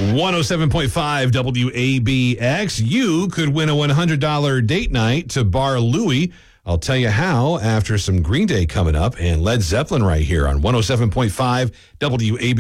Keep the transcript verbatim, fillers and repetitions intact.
one oh seven point five W A B X. You could win a one hundred dollars date night to Bar Louie. I'll tell you how after some Green Day coming up and Led Zeppelin right here on one oh seven point five W A B X.